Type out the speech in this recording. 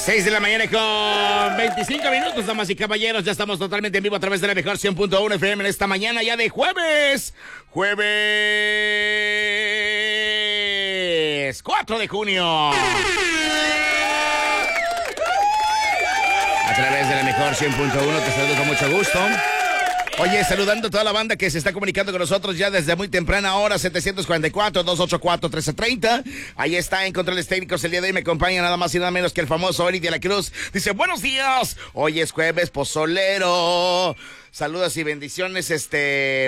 6 de la mañana con 25 minutos, damas y caballeros. Ya estamos totalmente en vivo a través de la mejor 100.1 FM en esta mañana ya de jueves. Jueves 4 de junio. A través de la mejor 100.1 te saludo con mucho gusto. Oye, saludando a toda la banda que se está comunicando con nosotros ya desde muy temprana hora, 744-284-1330. Ahí está en controles técnicos el día de hoy. Me acompaña nada más y nada menos que el famoso Eric de la Cruz. Dice, buenos días. Hoy es jueves pozolero. Saludos y bendiciones,